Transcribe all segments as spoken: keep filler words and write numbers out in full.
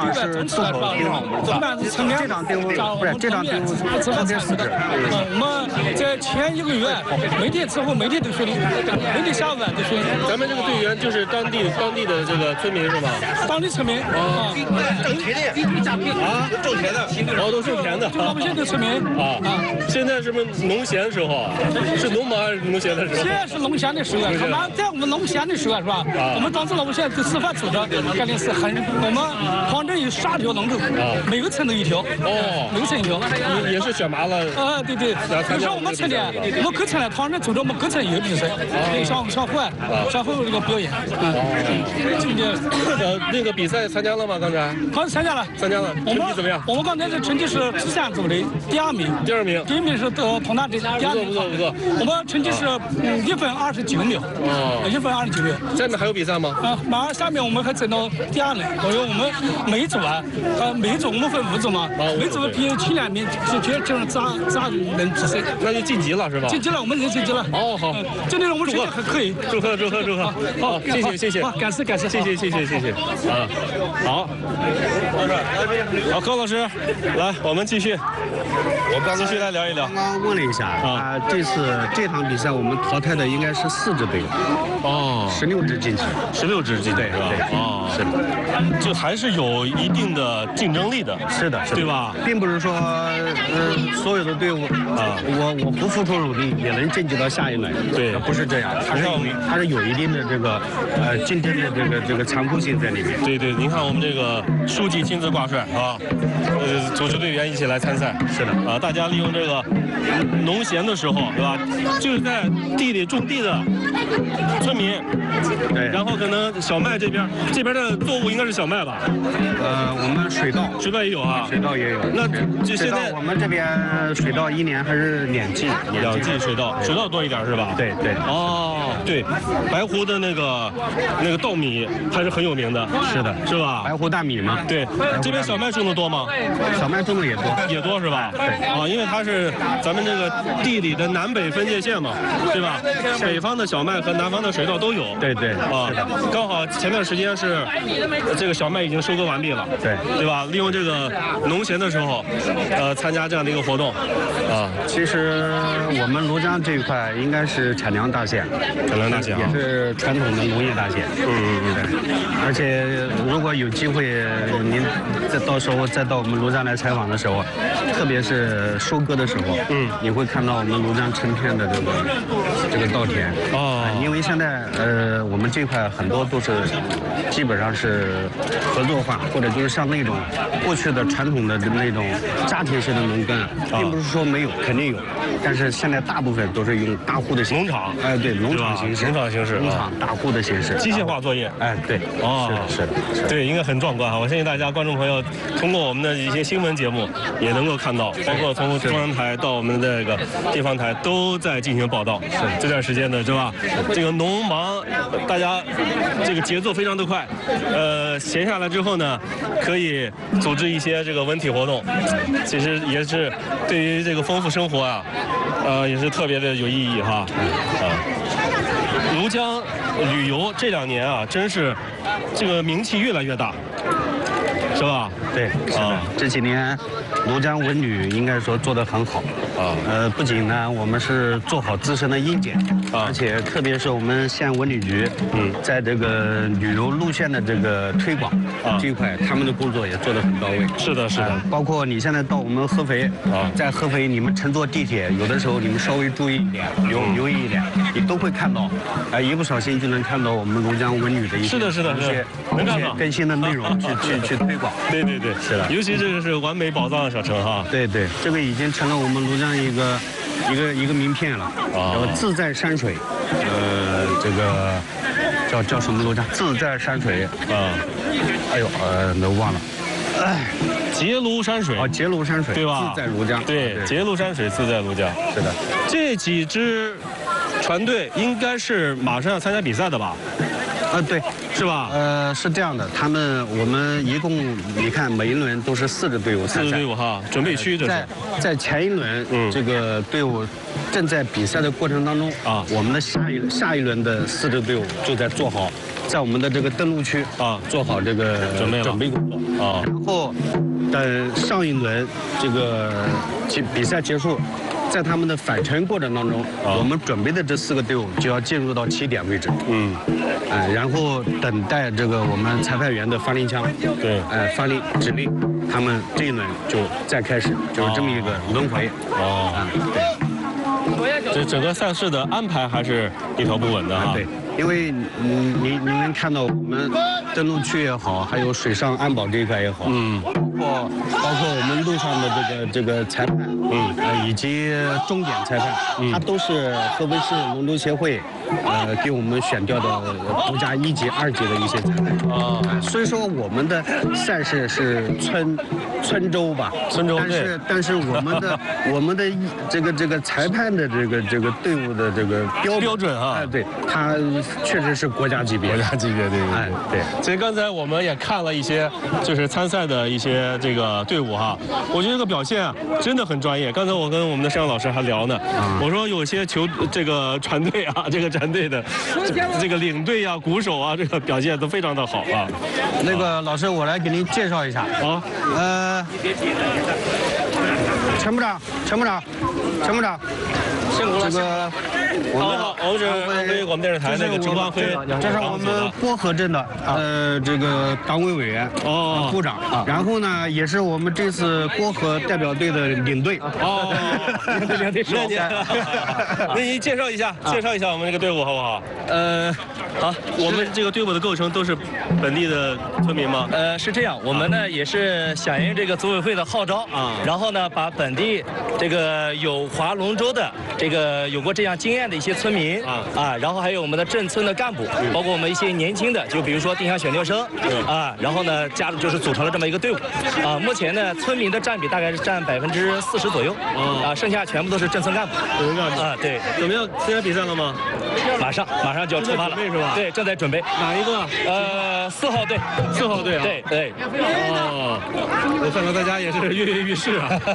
场是做好定好，这场队伍不是这场队伍特别实质。 我们在前一个月每天伺候每天都训练，每天下午晚都训练。 咱们这个队员就是当地当地的这个村民是吧？ 当地村民啊， 种田的啊，种田的，哦，都种田的， 就老百姓的村民啊啊。现在是不是农闲时候？是农忙还是农闲的时候？ 现在是农闲的时候，他们在我们农闲的时候是吧？我们当时老百姓吃饭组织肯定是很，我们旁边有十二条龙舟，每个村都一条，哦，每个村一条。 也是选拔了啊，对对。有时候我们村的，我们各村的，旁边组织我们各村也有比赛，上上户外，上后这个表演。哦，今天呃那个比赛参加了吗？刚才？ 好，参加了， 参加了。成绩怎么样？ 我们刚才的成绩是十三组的第二名， 第二名， 第一名是得同大的第二名。 不错不错不错。 我们成绩是嗯一分二十九秒，哦，一分二十九秒。 下面还有比赛吗？ 啊，马上下面我们还整到第二轮。我说我们每一组啊，呃，每一组我们分五组嘛，每组比前两名就就就是咋咋能比赛， 那就晋级了是吧？ 晋级了，我们已经晋级了。 哦，好， 今天我们成绩还可以。 祝贺祝贺祝贺！好，谢谢谢谢， 感谢感谢， 谢谢谢谢谢谢啊，好，好，高老师，来，我们继续， 我刚继续来聊一聊。 刚刚问了一下啊，这次这场比赛我们淘汰的应该是四支队伍，哦，十六支晋级， 十六支晋级是吧？哦，是的，就还是有一定的竞争力的， 是的， 对吧？ 并不是说呃所有的队伍啊，我我不付出努力也能晋级到下一轮， 对， 不是这样，它是有它是有一定的这个呃竞争的这个这个残酷性在里面。 对对，您看我们这个书记亲自挂帅啊，呃，组织队员一起来参赛， 是的啊，大家利用这个农闲的时候，对吧？就是在地里种地的村民， 对， 然后可能小麦这边这边的作物应该是小麦吧？ 呃，我们水稻， 水稻也有啊， 水稻也有。 那就现在我们这边水稻一年还是两季， 两季水稻，水稻多一点是吧？ 对对。 哦，对，白湖的那个那个稻米还是很有名的， 是的， 是吧？ 白湖大米嘛。 对，这边小麦种的多吗？ 小麦种的也多， 也多是吧？ 对。 啊，因为它是咱们这个地理的南北分界线嘛，对吧？北方的小麦和南方的水稻都有。 对对。 啊，刚好前段时间是这个小麦已经收割完毕了， 对对吧？利用这个农闲的时候，呃，参加这样的一个活动，啊， 其实我们庐江这一块应该是产粮大县， 产粮大县也是传统的农业大县。 嗯嗯嗯。 对。而且如果有机会，您再到时候再到我们庐江来采访的时候，特别是收割的时候，嗯，你会看到我们庐江成片的这个这个稻田。哦。因为现在呃，我们这块很多都是基本上是合作化，或者就是像那种过去的传统的那种家庭式的农耕，并不是说没有，肯定有，但是现在大部分都是用大户的形式， 农场， 哎，对，农场形式， 农场形式， 农场大户的形式， 机械化作业， 哎，对， 哦， 是的，是的， 对，应该很壮观哈！我相信大家观众朋友通过我们的一些新闻节目也能够看到，包括从中央台到我们的这个地方台都在进行报道。是这段时间的，是吧？这个农忙，大家这个节奏非常的快，呃，闲下来之后呢，可以组织一些这个文体活动，其实也是对于这个丰富生活啊，呃，也是特别的有意义哈。啊，庐江旅游这两年啊，真是这个名气越来越大，是吧？ 对，是的，这几年庐江文旅应该说做得很好啊。呃，不仅呢，我们是做好自身的硬件，而且特别是我们县文旅局，嗯，在这个旅游路线的这个推广啊这一块，他们的工作也做得很到位。 是的，是的。 包括你现在到我们合肥啊，在合肥你们乘坐地铁，有的时候你们稍微注意一点，留留意一点，你都会看到，啊，一不小心就能看到我们庐江文旅的一些是的，是的， 一些能看到更新的内容去去去推广。 对对对， 是的。 尤其这个是完美宝藏小城哈。 对对，这个已经成了我们庐江一个一个一个名片了。啊，自在山水，呃，这个叫叫什么庐江？自在山水啊。哎呦，呃，都忘了。哎， 结庐山水。 哦，结庐山水， 对吧？ 自在庐江。 对，结庐山水，自在庐江。 是的。 这几支船队应该是马上要参加比赛的吧？ 啊，对， 是吧？ 呃，是这样的，他们我们一共你看每一轮都是四支队伍参赛， 四支队伍哈，准备区这是。 在在前一轮，嗯，这个队伍正在比赛的过程当中啊，我们的下一下一轮的四支队伍就在做好在我们的这个登陆区啊做好这个准备了准备工作啊， 然后等上一轮这个比比赛结束。在他们的返程过程当中， 啊、 我们准备的这四个队伍就要进入到起点位置，嗯，呃，然后等待这个我们裁判员的发令枪， 对， 呃，发令指令，他们这一轮就再开始，就是这么一个轮回， 哦，啊、对，这整个赛事的安排还是一条不紊的哈、啊， 对。因为你你你能看到我们登陆区也好，还有水上安保这一块也好，嗯，包括包括我们路上的这个这个裁判，嗯，呃，以及终点裁判，嗯，他都是合肥市龙舟协会，呃，给我们选调的国家一级、二级的一些裁判啊，所以说我们的赛事是村村州吧， 村州， 但是但是我们的我们的这个这个裁判的这个这个队伍的这个标标准啊， 哎，对，他。确实是国家级别， 国家级别，对对哎对。 所以刚才我们也看了一些，就是参赛的一些这个队伍哈，我觉得这个表现啊真的很专业。刚才我跟我们的摄像老师还聊呢，嗯、我说有些球这个船队啊，这个战队的这, 这个领队啊、鼓手啊，这个表现都非常的好啊。 那个老师，我来给您介绍一下啊，呃，陈部长，陈部长，陈部长。 辛苦了， 这个我们好，我是安徽广播电视台那个陈光辉， 这是我们波河镇的呃这个党委委员哦部长，然后呢也是我们这次波河代表队的领队哦，领队是那您介绍一下，介绍一下我们这个队伍好不好？ 呃，好， 我们这个队伍的构成都是本地的村民吗？ 呃，是这样，我们呢也是响应这个组委会的号召啊，然后呢把本地这个有划龙舟的。这个有过这样经验的一些村民啊啊，然后还有我们的镇村的干部，包括我们一些年轻的，就比如说定向选调生啊，然后呢加入就是组成了这么一个队伍啊。目前呢村民的占比大概是占百分之四十左右啊，剩下全部都是镇村干部啊。对， 怎么样？参加比赛了吗？ 马上马上就要出发了， 是吧？ 对，正在准备。 哪一个？ 呃，四号队， 四号队啊。 对对。 哦，我看到大家也是跃跃欲试啊。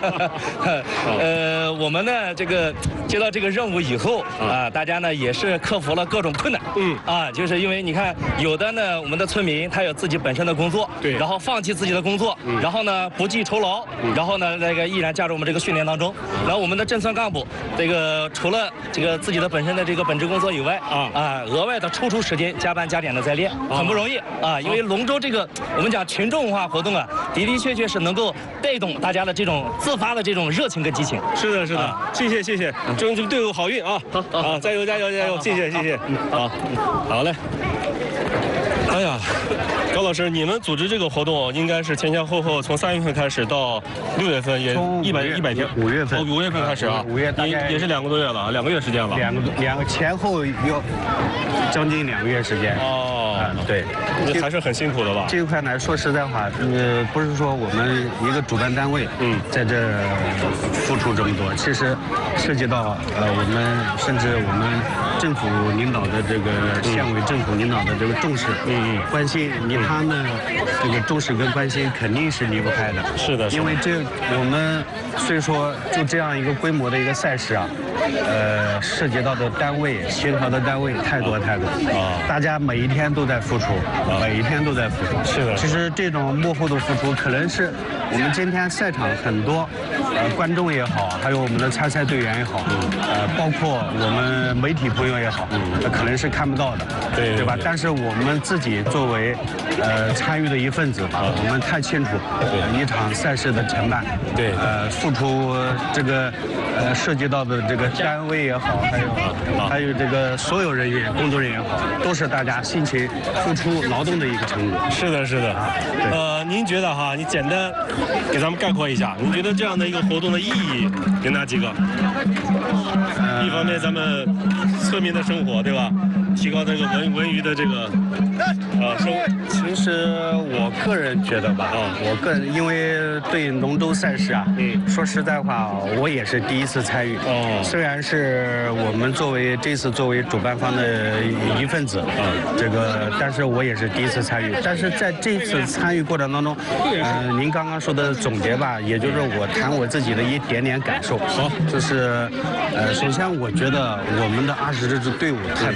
呃，我们呢这个。接到这个任务以后啊，大家呢也是克服了各种困难。嗯啊，就是因为你看，有的呢，我们的村民他有自己本身的工作， 对， 然后放弃自己的工作，嗯、然后呢不计酬劳，嗯、然后呢那个依然加入我们这个训练当中。然后我们的镇村干部，这个除了这个自己的本身的这个本职工作以外，啊啊，额外的抽出时间加班加点的在练，很不容易啊。因为龙舟这个我们讲群众文化活动啊，的的确确是能够带动大家的这种自发的这种热情跟激情。 是的，是的，啊、谢谢谢谢。祝这个队伍好运啊！好，好，加油，加油，加油！谢谢，谢谢。好，好嘞。哎呀，高老师，你们组织这个活动应该是前前后后从三月份开始到六月份，也一百一百天， 五月份， 五月份开始啊， 五月大概也是两个多月了，两个月时间了， 两个两个前后有将近两个月时间。哦，嗯，对， 这还是很辛苦的吧？ 这一块呢，说实在话，呃，不是说我们一个主办单位，嗯，在这付出这么多，其实涉及到呃我们甚至我们政府领导的这个县委政府领导的这个重视，嗯，关心，你他们这个重视跟关心肯定是离不开的。 是的， 因为这我们虽说就这样一个规模的一个赛事啊，呃，涉及到的单位、协调的单位太多太多啊，大家每一天都在付出，每一天都在付出。 是的， 其实这种幕后的付出，可能是我们今天赛场很多呃观众也好，还有我们的参赛队员也好，呃，包括我们媒体朋友也好，嗯，可能是看不到的， 对对吧？但是我们自己作为呃参与的一份子，我们太清楚一场赛事的承办， 对， 呃，付出这个呃涉及到的这个单位也好，还有还有这个所有人员、工作人员也好，都是大家辛勤付出劳动的一个成果。 是的，是的。呃，您觉得哈，你简单给咱们概括一下，您觉得这样的一个活动的意义有哪几个？呃、一方面，咱们村民的生活，对吧？提高这个文文娱的这个呃生活。 其实我个人觉得吧，啊、嗯，我个人因为对龙舟赛事啊，嗯，说实在话，我也是第一次参与。哦，虽然是我们作为这次作为主办方的一份子，啊、嗯，这个，但是我也是第一次参与。但是在这次参与过程当中，嗯、呃，您刚刚说的总结吧，也就是我谈我自己的一点点感受。好，就是，呃，首先我觉得我们的二十支队伍太棒了。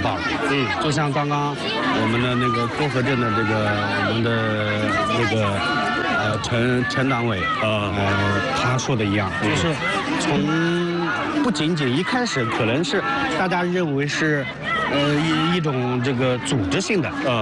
嗯，就像刚刚我们的那个郭河镇的这个我们的那个呃陈陈党委呃他说的一样，就是从不仅仅一开始可能是大家认为是呃一一种这个组织性的啊。